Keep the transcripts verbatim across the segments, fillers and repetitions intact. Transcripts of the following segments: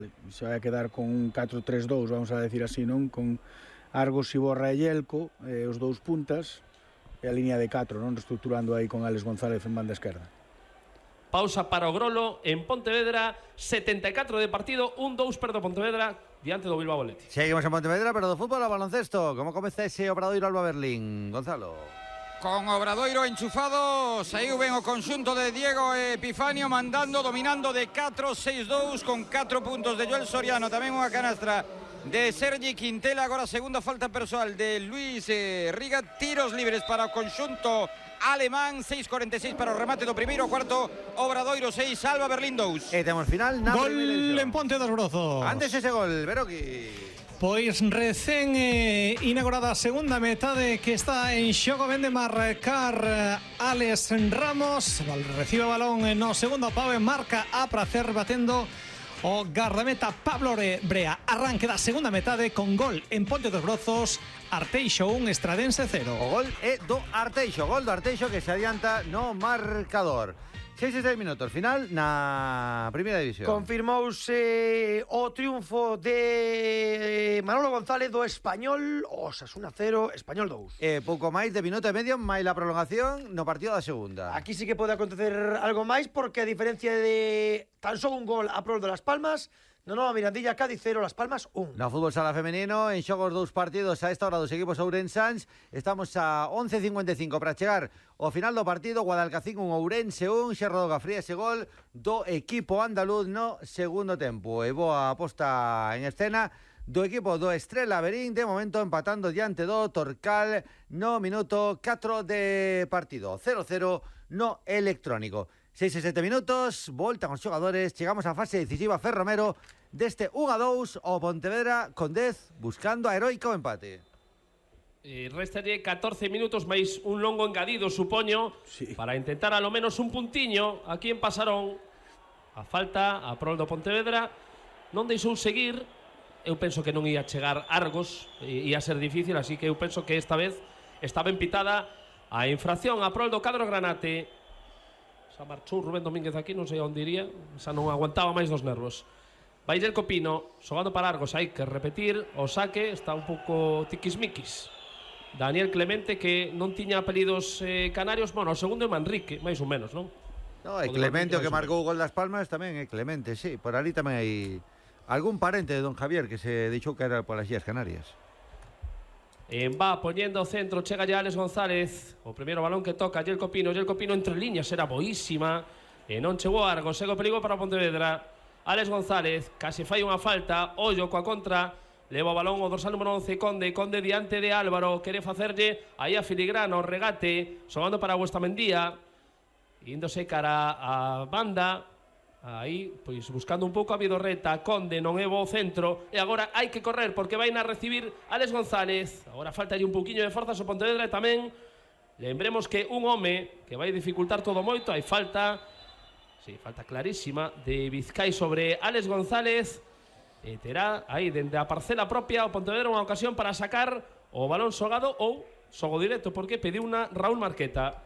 Se vai a quedar con un catro tres dous, vamos a decir así, non? Con Argos, Iborra e Yelko, eh, os dous puntas, e a línea de catro, non? Reestructurando aí con Alex González en banda esquerda. Pausa para o Grolo en Pontevedra, setenta e catro de partido, un dous perdo Pontevedra diante do Bilbao Athletic. Seguimos en Pontevedra, pero do fútbol ao baloncesto. Como comeza ese Obradoiro Alba Berlín? Gonzalo. Con Obradoiro enchufado, saiu ben o conxunto de Diego Epifanio, mandando, dominando de catro seis dous, con catro puntos de Joel Soriano, tamén unha canastra de Sergi Quintela. Agora segunda falta persoal de Luis eh, Riga, tiros libres para o conxunto alemán, seis cuarenta e seis para o remate do primeiro cuarto. Obradoiro seis, Alba Berlín dous. E temos final na gol en Ponte dos Brozos. Antes ese gol, Beroki. Pois recén eh, inaugurada a segunda metade que está en xogo, ven de marcar Alex Ramos, recibe o balón no segundo pau e marca a prazer batendo o gardameta Pablo Brea. Arranque da segunda metade con gol en Ponte dos Brozos, Arteixo un, Estradense cero. O gol é do Arteixo, gol do Arteixo que se adianta no marcador. seis e seis minutos, final na primeira división. Confirmouse o triunfo de Manolo González do Español, Osasuna cero, Español dous. E pouco máis de minuto e medio máis a prolongación no partido da segunda. Aquí sí que pode acontecer algo máis, porque a diferencia de tan só un gol a prol de Las Palmas, no, no, Mirandilla, Cádiz cero, Las Palmas un. No fútbol sala femenino, en xogos dous partidos a esta hora dos equipos ourensans. Estamos a once cincuenta e cinco para chegar ao final do partido. Guadalcacín un, Ourense un, Xerro do Gafría ese gol do equipo andaluz no segundo tempo. E boa aposta en escena do equipo do Estrela Verín, de momento empatando diante do Torcal no minuto catro de partido. cero cero no electrónico. seis e sete minutos, voltan os xogadores, chegamos á fase decisiva. Ferromero deste un a dous o Pontevedra con dez buscando a heroica o empate. Eh, restalle catorce minutos máis un longo engadido, supoño, sí, para intentar a lo menos un puntiño aquí en Pasarón. A falta a prol do Pontevedra non deixou seguir. Eu penso que non ia chegar Argos, ia ser difícil, así que eu penso que esta vez estaba empitada a infracción a prol do cadro granate. Xa marchou Rubén Domínguez aquí, non sei onde iría, xa non aguantaba máis dos nervos. Vai Yelko Pino, xogando para Argos, hai que repetir o saque, está un pouco tiquismiquis. Daniel Clemente, que non tiña apelidos eh, canarios, bueno, o segundo é Manrique, máis ou menos, non? No, é Clemente o que marcou o gol das Palmas, tamén é Clemente, sí, por ali tamén hai algún parente de don Javier que se deixou caer polas Illas Canarias. En va poñendo o centro, chega ya Alex González, o primeiro balón que toca Yelko Pino, Yelko Pino entre líneas, era boísima, e non chegou Argos, segue o perigo para Pontevedra. Alex González, casi fai unha falta, ollo coa contra, leva o balón o dorsal número once, Conde, Conde diante de Álvaro, quere facerlle aí a filigrana, o regate, xogando para Huestamendía, índose cara a banda, aí, pois buscando un pouco a Vidorreta. Conde non é bo centro, e agora hai que correr porque vai na recibir Alex González. Agora falta aí un pouquiño de forzas o Pontevedra, e tamén lembremos que un home que vai dificultar todo moito. Hai falta, sí, falta clarísima de Vizcai sobre Alex González, e terá aí dende a parcela propia o Pontevedra unha ocasión para sacar o balón xogado ou xogo directo, porque pediu unha Raúl Marqueta.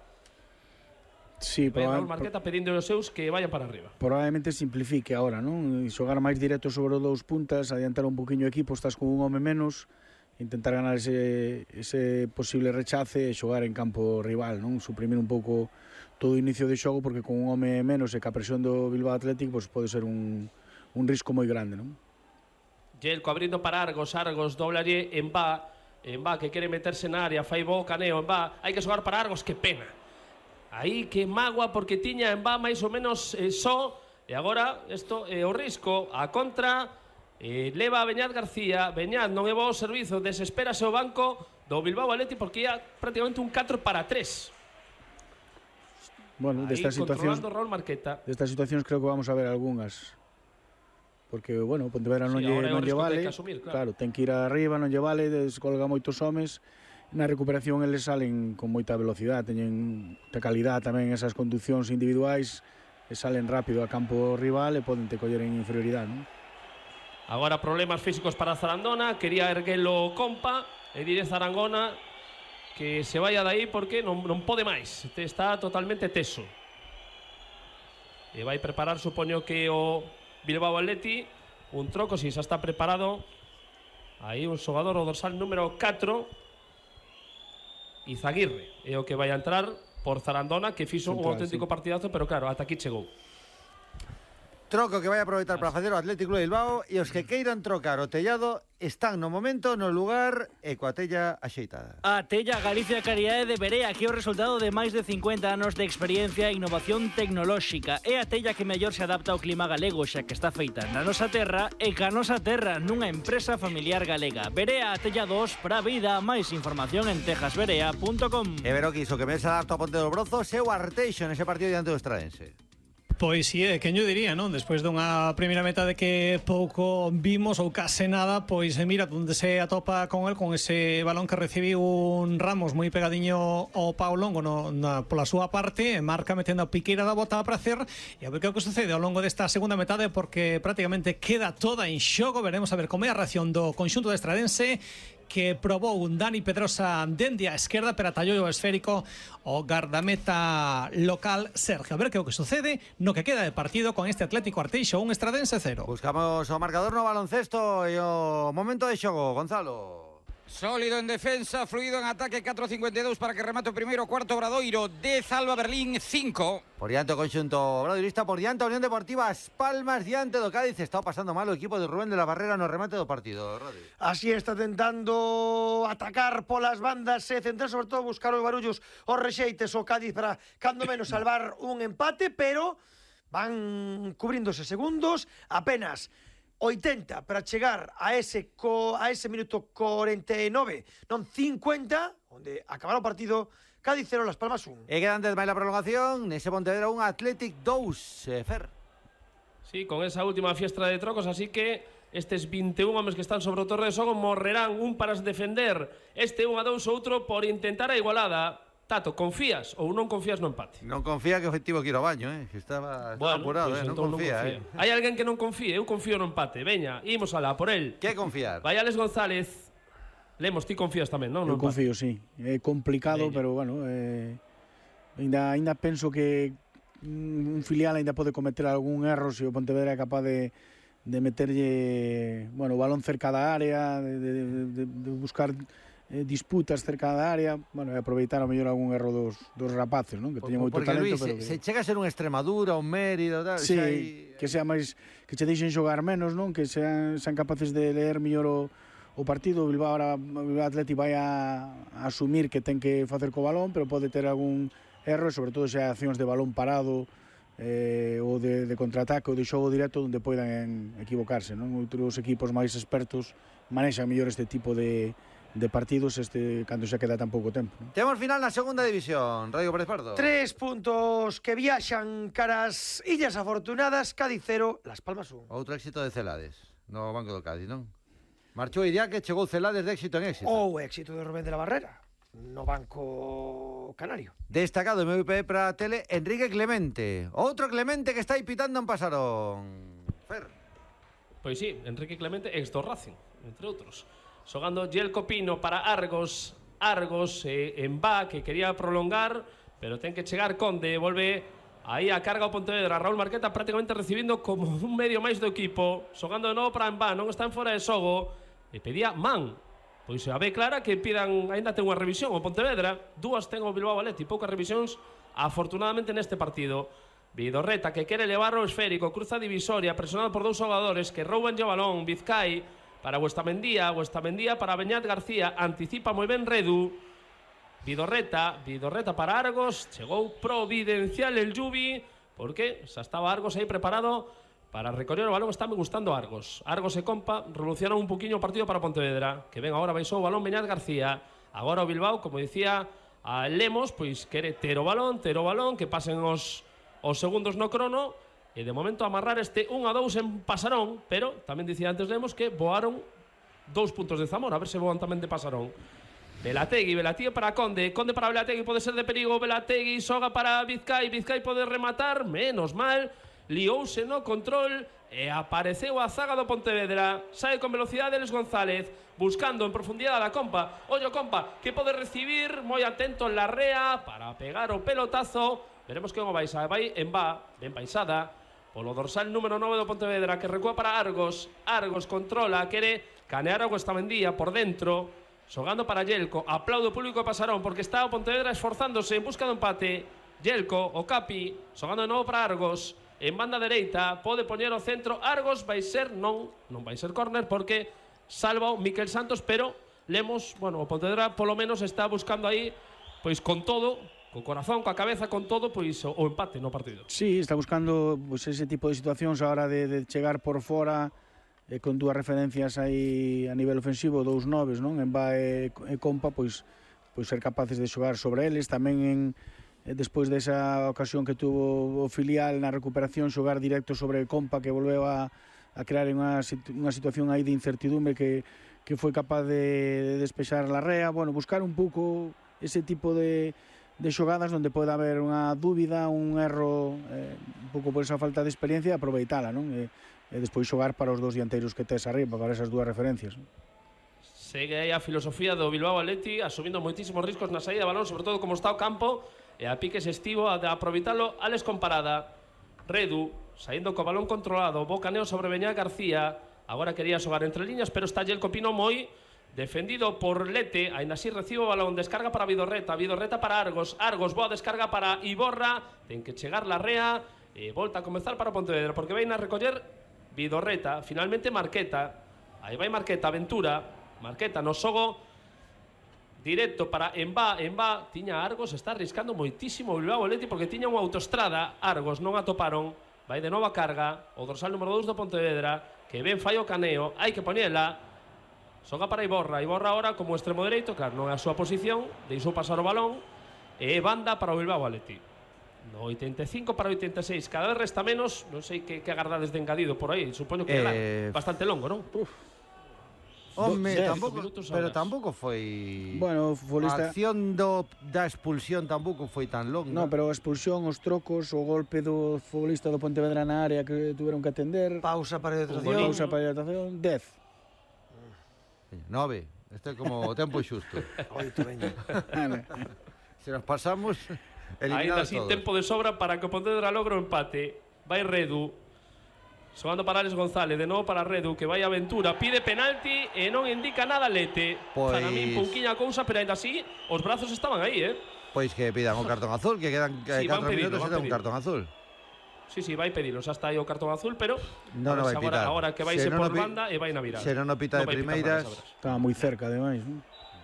Sí, Raúl Marqueta pedindo aos seus que vayan para arriba. Probablemente simplifique ahora, non? E xogar máis directo sobre os dous puntas, adiantar un poquinho o equipo, estás con un home menos, intentar ganar ese, ese posible rechace e xogar en campo rival, non? Suprimir un pouco todo o inicio de xogo, porque con un home menos e ca presión do Bilbao Athletic, pues pode ser un, un risco moi grande, non? Yelko abrindo para Argos, Argos doblalle en va, en va que quere meterse na área, fai bo caneo, en va, hai que xogar para Argos, que pena. Aí que magua, porque tiña en va máis ou menos eh, só, e agora isto é eh, o risco, a contra eh, leva a Beñat García. Beñat non é bo o servizo, desespérase o banco do Bilbao Athletic porque ia prácticamente un catro para tres. Bueno, destas situacións, Raúl Marqueta. destas situacións creo que vamos a ver algunhas, porque, bueno, Pontevedra non, sí, lle, non lle vale, que asumir, claro. claro, ten que ir arriba, non lle vale, descolga moitos homes. Na recuperación eles salen con moita velocidade, teñen moita calidad tamén esas conduccións individuais, e salen rápido a campo rival e poden te coller en inferioridade, non? Agora problemas físicos para Zarandona, quería erguelo Compa, e dire Zarangona que se vaya de aí porque non, non pode máis, está totalmente teso. E vai preparar, supoño que o Bilbao Athletic un troco, si xa está preparado. Aí un xogador, o dorsal número catro, Izaguirre, é o que vai a entrar por Zarandona, que fixo un auténtico partidazo, pero claro, ata aquí chegou. Troco que vai aproveitar para facer o Atlético de Bilbao, e os que queiran trocar o tellado están no momento, no lugar e coa tella axeitada. A Tella Galicia Caridade de Berea, que é o resultado de máis de cincuenta anos de experiencia e innovación tecnolóxica. É a tella que mellor se adapta ao clima galego, xa que está feita na nosa terra e ca nosa terra nunha empresa familiar galega. Berea, a tella dos para a vida. Máis información en tejasberea punto com. E ver o que iso que me se adapta a Ponte dos Brozos e o Arteixo nese partido diante do Estradense. Pois si é, quen yo diría, non? Despois dunha primeira metade que pouco vimos ou case nada, pois mira onde se atopa con el, con ese balón que recibiu un Ramos moi pegadiño ao pau longo no, na, pola súa parte, marca metendo a piqueira da bota a pracer, e a ver que o que sucede ao longo desta segunda metade, porque prácticamente queda toda en xogo. Veremos a ver como é a reacción do conxunto de Estradense, que probou un Dani Pedrosa dende a esquerda, pero atallou o esférico o gardameta local Sergio. A ver que o que sucede no que queda de partido con este Atlético Arteixo, un Estradense cero. Buscamos o marcador no baloncesto e o momento de xogo, Gonzalo. Sólido en defensa, fluido en ataque, catro cincuenta e dous para que remate o primeiro cuarto Obradoiro, dez Alba Berlín, cinco. Por diante o conxunto obradoirista, por diante a Unión Deportiva As Palmas, diante do Cádiz. Está pasando mal o equipo de Rubén de la Barrera no remate do partido, Rodi. Así está tentando atacar polas bandas e centrar sobre todo buscar os barullos, os rexeites, o Cádiz para cando menos salvar un empate, pero van cubríndose segundos, apenas oitenta para chegar a ese co, a ese minuto cuarenta e nove, non cincuenta, onde acabará o partido. Cádiz cero, Las Palmas un. E queda antes máis la prolongación, nese Pontevedra un, Athletic dous, eh, Fer. Sí, con esa última fiestra de trocos, así que estes vinte e un homes que están sobre o torre de xogo morrerán, un para defender este un a dous, outro por intentar a igualada. Tato, confías ou non confías no empate? Non confía que o efectivo que ir ao baño, eh? Que estaba, estaba bueno, apurado, pues eh? Non entón confía, non confía, eh? Hai alguén que non confíe, eu confío no empate. Veña, imos alá, por el. Que confiar? Vai Alex González. Lemos, ti confías tamén, non? Eu confío, sí. É complicado, Veña. Pero, bueno, eh, ainda, ainda penso que un filial ainda pode cometer algún erro se o Pontevedra é capaz de, de meterlle, bueno, o balón cerca da área, de, de, de, de buscar eh, disputas cerca da área, bueno, e aproveitar ao mellor algún erro dos, dos rapaces, non? Que teñen moito Porque, talento, Luis, pero se, que... se chega a ser un Extremadura, un Mérida, tal, sí, xa hai... que sea máis, que che deixen xogar menos, non? Que sean, sean capaces de leer mellor o, o partido. O Bilbao ahora, o Bilbao Atleti vai a, a asumir que ten que facer co balón, pero pode ter algún erro, sobre todo se hai accións de balón parado, eh, ou de, de contraataque ou de xogo directo onde poidan equivocarse, non? Outros equipos máis expertos manexan mellor este tipo de de partidos este cando xa queda tan pouco tempo, non? Temos final na segunda división, Rodrigo Pérez Pardo. Tres puntos que viaxan caras Illas Afortunadas, Cádiz cero, Las Palmas un. Outro éxito de Celades no banco do Cádiz, non? Marchou Iria, que chegou Celades de éxito en éxito. Ou éxito de Rubén de la Barrera no banco canario. Destacado M V P para a tele, Enrique Clemente. Outro Clemente que está aí pitando en Pasarón. Fer. Pois sí, Enrique Clemente, ex do Racing, entre outros. Xogando Yelko Pino para Argos. Argos eh, en va, que quería prolongar, pero ten que chegar Conde, volve aí a carga o Pontevedra. Raúl Marqueta prácticamente recibindo como un medio máis do equipo, xogando de novo para en va, non está en fora de xogo, e pedía man. Pois a ve clara que pidan, aínda ten unha revisión o Pontevedra, dúas ten o Bilbao Athletic, poucas revisións afortunadamente neste partido. Vidorreta que quere levar o esférico, cruza divisoria, presionado por dous xogadores que rouban o balón. Vizcai para Huestamendía, Huestamendía para Beñat García, anticipa moi ben Redu. Vidorreta, Vidorreta para Argos, chegou providencial el Lluvi, porque xa estaba Argos aí preparado para recorrer o balón. Está me gustando Argos. Argos e Compa revolucionaron un poquinho o partido para Pontevedra, que ven agora baixou o balón Beñat García. Agora o Bilbao, como dicía a Lemos, pois quere ter o balón, ter o balón, que pasen os, os segundos no crono, e de momento amarrar este un a dous en Pasarón, pero tamén dicía antes Lemos que voaron dous puntos de Zamora, a ver se voan tamén de Pasarón. Velategui, Velategui para Conde, Conde para Velategui, pode ser de perigo, Velategui, Soga para Vizcai, Vizcai pode rematar, menos mal, liouse no control e apareceu a zaga do Pontevedra. Sae con velocidade Alex González, buscando en profundidade a Compa. Ollo Compa, que pode recibir, moi atento en la rea para pegar o pelotazo. Veremos que como vai, vai en va, ben paisada polo dorsal número nove do Pontevedra, que recúa para Argos. Argos controla, quere canear a Guestamendía por dentro, xogando para Yelko. Aplaudo público de Pasarón, porque está o Pontevedra esforzándose en busca do empate. Yelko, o Capi, xogando de novo para Argos. En banda dereita, pode poñer o centro. Argos vai ser, non, non vai ser córner, porque salva o Miquel Santos, pero Lemos, bueno, o Pontevedra polo menos está buscando aí, pois con todo, co corazón, coa cabeza, con todo, pois o, o empate no partido. Sí, está buscando pues, ese tipo de situacións a hora de, de chegar por fora, eh, con dúas referencias aí a nivel ofensivo, dous noves, non? En Ba e, e Compa, pois, pois ser capaces de xogar sobre eles, tamén en eh, despois desa ocasión que tuvo o filial na recuperación, xogar directo sobre Compa, que volveu a, a crear unha, unha situación aí de incertidumbre que, que foi capaz de, de despexar la rea, bueno, buscar un pouco ese tipo de de xogadas onde pode haber unha dúbida, un erro, eh, un pouco por esa falta de experiencia, e aproveitala, non? E, e despois xogar para os dous dianteiros que tes arriba, para esas dúas referencias, non? Segue aí a filosofía do Bilbao Athletic, asumindo moitísimos riscos na saída de balón, sobre todo como está o campo, e a piques estivo a de aproveitalo. Alex con parada, Redu, saindo co balón controlado, bocaneo sobre Beñá García, agora quería xogar entre liñas, pero está Yelko Pino moi defendido por Lete, ainda así recibe o balón, descarga para Vidorreta, Vidorreta para Argos, Argos, boa descarga para Iborra, ten que chegar la rea, e volta a comenzar para Pontevedra, porque vai a recoller Vidorreta, finalmente Marqueta, aí vai Marqueta, Aventura, Marqueta no xogo, directo para Enba, Enba, tiña Argos, está arriscando moitísimo o Bilbao Athletic, porque tiña unha autoestrada, Argos non atoparon, vai de nova carga, o dorsal número dous do Pontevedra, que ben fai o caneo, hai que poñela, xoga para Iborra, Iborra ahora como extremo dereito, claro, non é a súa posición, deixou pasar o balón, e banda para o Bilbao Athletic. No oitenta e cinco para oitenta e seis, cada vez resta menos, non sei que, que agardades de engadido por aí, supoño que Eh, é bastante longo, non? Uf. Home, Do- tampouco, minutos pero horas. tampouco foi... Bueno, o A futbolista... acción do, da expulsión tampouco foi tan longa. No, pero a expulsión, os trocos, o golpe do futbolista do Pontevedra na área que tuveron que atender, Pausa para a Un hidratación. golín. pausa para a hidratación, dez. Nove. Este é como o tempo xusto. Oito, veña. Se nos pasamos, Ainda eliminados así, todos. tempo de sobra para que o Pontevedra logre o empate. Vai Redu, xogando para Alex González, de novo para Redu, que vai a Aventura, pide penalti e non indica nada Lete. Pois- Para min, pouquiña cousa, pero ainda así, os brazos estaban aí, eh? Pois que pidan o cartón azul, que quedan Sí, van catro pedido, minutos e van ten un pedido. cartón azul. Sí, sí, vai pedilo, xa está aí o cartón azul, pero Non a ver o vai se agora, pitar. agora que vai Se ser non por o pi- banda e vai na virar. se non o pita de vai pitar primeiras. nada, sabrás. Estaba moi cerca, ademais, non?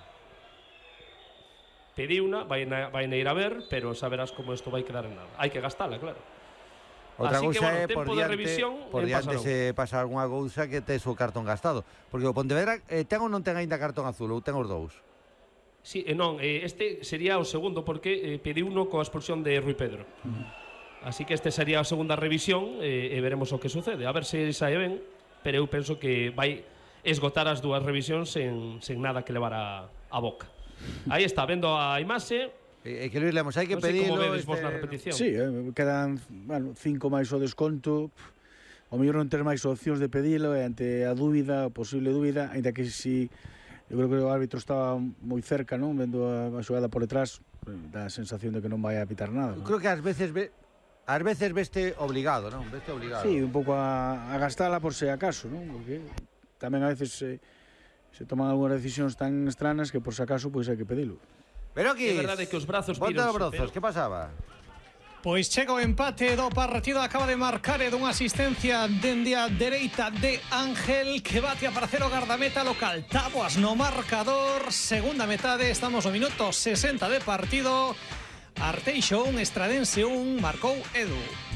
Pediuna, vai na, vai na ir a ver, pero saberás como isto vai quedar en nada. Hai que gastala, claro. Outra Así que, cousa bueno, é tempo por de diante, revisión por en diante Pasarón. se pasa algunha cousa que tes o cartón gastado. Porque o Pontevedra eh, ten ou non ten aínda cartón azul, ou ten os dous? Sí, e non, eh, este sería o segundo porque eh, pediu uno coa expulsión de Rui Pedro. Así que este sería a segunda revisión eh, e veremos o que sucede. A ver se sae ben, pero eu penso que vai esgotar as dúas revisións sen, sen nada que levar a, a boca. Aí está, vendo a imaxe. E, e que Luis Lemos, hai que Non sei pedilo... como vedes vos este- na repetición. Sí, eh, quedan bueno, cinco máis o desconto. O mellor non ter máis opcións de pedilo e ante a dúbida, a posible dúbida, ainda que si eu creo que o árbitro estaba moi cerca, non, vendo a, a xogada por detrás, eh, dá a sensación de que non vai a pitar nada. Eu Non? creo que ás veces ve, ás veces veste obligado, non? Veste obligado. Sí, un pouco a, a gastala por se acaso, non? Porque tamén a veces se, se toman algunhas decisións tan extranas que por se acaso pois hai que pedilo. Pero aquí É verdade que os brazos Ponte víronse, os brazos, pero- que pasaba? Pois chega o empate do partido, acaba de marcar e dunha asistencia dende a dereita de Ángel, que bate a para cero gardameta local. Taboas no marcador, segunda metade, estamos no minuto sesenta de partido. Arteixo un, Estradense un, marcou Edu.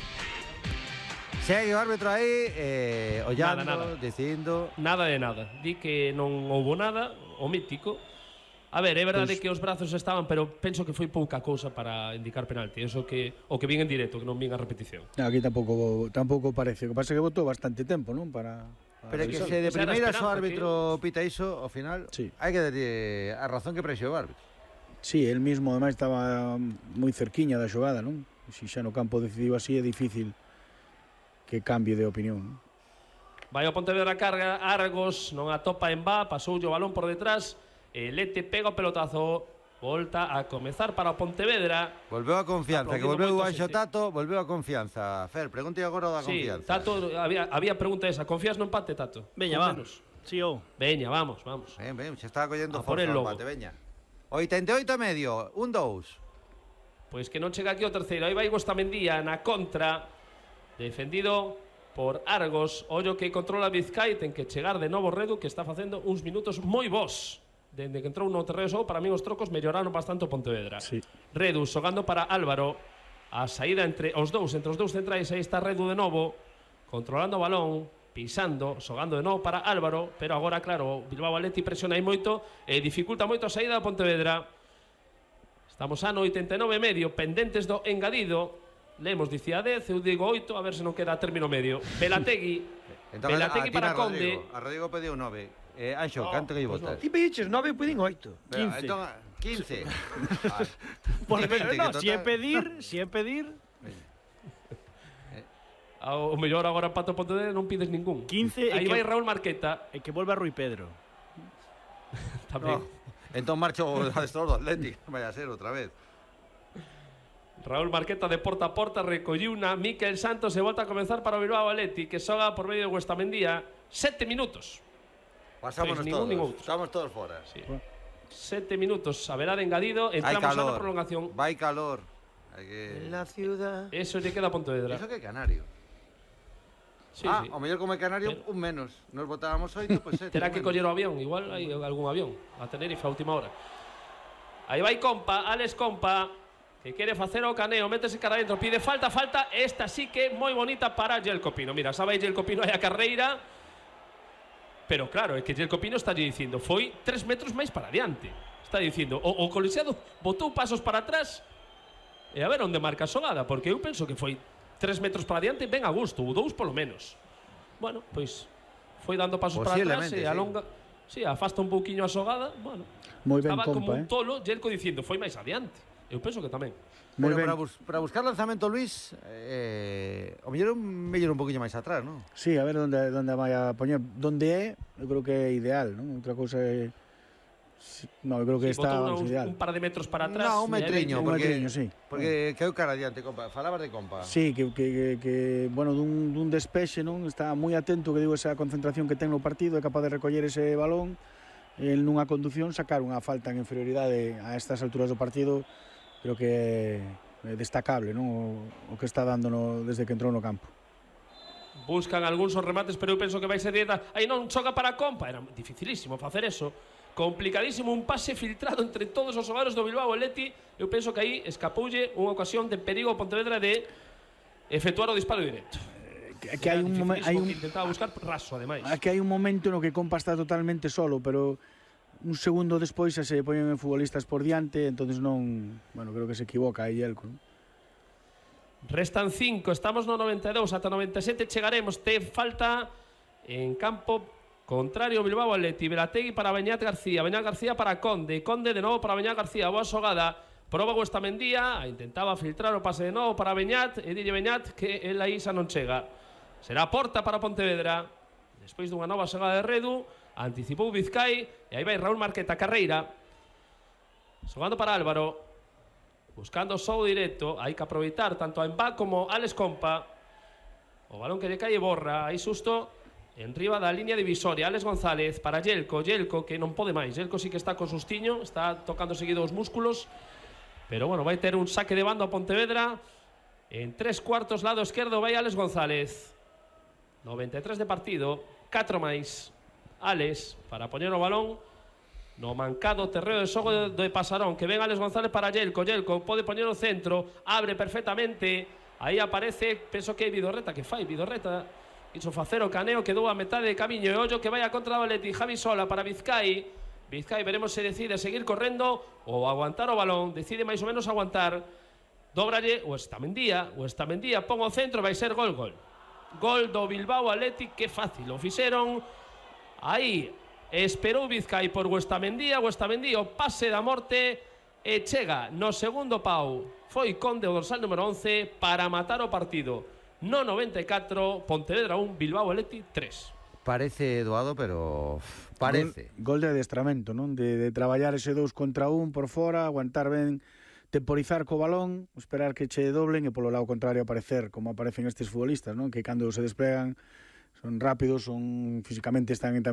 Segue o árbitro aí, eh, ollando, Nada, nada. dicindo... Nada de nada. Di que non houbo nada, o mítico. A ver, é verdade Pois- que os brazos estaban, pero penso que foi pouca cousa para indicar penalti. Eso que o que vin en directo, que non vin a repetición. No, aquí tampouco tampouco parece. O que pasa é que botou bastante tempo, non, para, para Pero é que revisar. se de Esa era a primeiras o esperanza, árbitro pita iso, ao final, Sí. hai que darlle a razón que prexeu o árbitro. Sí, el mismo ademais estaba moi cerquiña da xogada, non? Se xa no campo decidiu así é difícil que cambie de opinión, non? Vai o Pontevedra carga, Argos non atopa en va, pasoulle o balón por detrás, e Lete pega o pelotazo Volta a comezar para o Pontevedra. Volveu a confianza, que volveu o moito, Anxo sí, sí. Tato, volveu a confianza. Fer, pregunte agora o da Sí, confianza. Tato, había, había pregunta esa. Confías no empate, Tato? Veña, Con vamos. menos. Sí, ou. Veña, vamos, vamos. Ben, ben, se está collendo A por forza el o lobo. empate, veña. oitenta e oito e medio, un dous. Pois que non chega aquí o terceiro. Aí vai Gostamendía na contra. Defendido por Argos. Ollo que controla Vizcai. Ten que chegar de novo Redu, que está facendo uns minutos moi bons. Dende que entrou no terreo de xogo, para mí os trocos melloraron bastante o Pontevedra. Sí. Redu xogando para Álvaro. A saída entre os dous, entre os dous centrais, aí está Redu de novo, controlando o balón, pisando, xogando de novo para Álvaro, pero agora, claro, Bilbao Athletic presiona aí moito e dificulta moito a saída do Pontevedra. Estamos a no oitenta e nove e medio, pendentes do engadido. Lemos dicía dez, eu digo oito, a ver se non queda término medio. Velategui, Entón, Velategui a- a para Tina Conde. Rodrigo. A Rodrigo pediu nove. Eh, Anxo, canto que lle botas? Ti pediches nove, puiden oito. Venga, entón, quince. Vale. Por Di veinte, no, que si é total- pedir, si é pedir, O mellor agora pato Pontevedra non pides ningún. quince Aí e que- vai Raúl Marqueta. e que volva Rui Pedro. Tamén. No. Entón marcho o adestrador do Athletic. Vaya a ser outra vez. Raúl Marqueta de porta a porta recolliu na Miquel Santos e volta a comenzar para o Bilbao Athletic, que xoga por medio de Gostamendía. Sete minutos. Pasámonos Pois ningún, todos. ningún. Estamos todos fora. Sí. Sete minutos. Haberá de engadido. Hai Entramos xa na calor. prolongación. Vai calor. Hai que... En la ciudad. Eso lle queda a Pontevedra. Iso que é Canario. Sí, ah, sí. o mellor como é Canario, Pero- un menos. Nos botábamos oito, pois sete. Terá un que menos. coller o avión. Igual hai algún avión a Tenerife a última hora. Aí vai Compa, Alex Compa, que quere facer o caneo, métese cara dentro, pide falta, falta. Esta sí que é moi bonita para Jelko Pino. Mira, sabe Jelko Pino aí a carreira. Pero claro, é que Jelko Pino está dicindo, foi tres metros máis para adiante. Está dicindo, o, o colexiado botou pasos para atrás e a ver onde marca a xogada, porque eu penso que foi tres metros para adiante ben a gusto, ou dous polo menos. Bueno, pois foi dando pasos para atrás Posiblemente, e sí. alonga, sí, afasta un pouquiño a xogada, bueno. Moi ben, Estaba como Compa, un eh. tolo, Jelko dicindo, foi máis adiante. Eu penso que tamén. Moi Pero ben. para, bus para buscar lanzamento, Luis, eh, o mellor un mellor un poquinho máis atrás, non? Sí, a ver onde, onde vai a poñer. Donde é, eu creo que é ideal, non? Outra cousa é... Sí, no, eu creo que Sí, está botou vamos, un, ideal. un par de metros para atrás. No, un e aí metriño, Un porque, metriño, sí. porque quedou cara adiante, compa. Falabas de compa. Sí, que, que, que, que bueno, dun, dun despexe, non? Está moi atento, que digo, esa concentración que ten no partido, é capaz de recoller ese balón, el nunha conducción sacar unha falta en inferioridade a estas alturas do partido, creo que é destacable, non? O, o que está dando no, desde que entrou no campo. Buscan algúns os remates, pero eu penso que vai ser dieta. Aí non choca para Compa, era dificilísimo facer eso. Complicadísimo, un pase filtrado entre todos os xogadores do Bilbao Athletic. Eu penso que aí escapoulle unha ocasión de perigo ao Pontevedra de efectuar o disparo directo. Que, que hai un momento, hai un, intentaba buscar raso, ademais. aquí hai un momento no que Compa está totalmente solo, pero un segundo despois xa se poñen futbolistas por diante, entonces non, bueno, creo que se equivoca aí Elco, non? Restan cinco, estamos no noventa e dous, ata noventa e sete chegaremos. Te falta en campo contrario Bilbao Athletic. Velategui para Beñat García, Beñat García para Conde, Conde de novo para Beñat García. Boa xogada, proba Gostamendía, intentaba filtrar o pase de novo para Beñat, e dille Beñat que el aí xa non chega. Será porta para Pontevedra. Despois dunha nova xogada de Redu, anticipou Vizcai e aí vai Raúl Marqueta carreira. Xogando para Álvaro. Buscando o xogo directo, hai que aproveitar tanto a Embá como a Alex Compa. O balón que lle cae borra, aí susto en riba da línea divisoria. Alex González para Jelko, Jelko que non pode máis. Jelko sí que está con sustiño, está tocando seguido os músculos. Pero bueno, vai ter un saque de banda a Pontevedra. En tres cuartos lado esquerdo vai Alex González. noventa e tres de partido, catro máis. Alex para poñer o balón no mancado terreo de xogo de, de Pasarón, que ven Alex González para Jelko. Jelko pode poñer o centro, abre perfectamente. Aí aparece, penso que é Vidorreta que fai, Vidorreta hizo facer o caneo, quedou a metade de camiño e ollo que vai a contra do Athletic. Javi Sola para Vizcai. Vizcai veremos se decide seguir correndo ou aguantar o balón, decide máis ou menos aguantar. Dóbralle o Estamendía, o Estamendía pon o centro, vai ser gol, gol. Gol do Bilbao Athletic, que fácil o fixeron. Aí esperou Vizcai por Gostamendía, Gostamendía o pase da morte e chega no segundo pau. Foi Conde o dorsal número once para matar o partido. No noventa e catro, Pontevedra un, Bilbao Athletic tres. Parece doado, pero parece. Gol, gol de adestramento, non? De, de traballar ese dous contra un por fora, aguantar ben, temporizar co balón, esperar que che doblen e polo lado contrario aparecer, como aparecen estes futbolistas, non? Que cando se desplegan son rápidos, son físicamente están tamén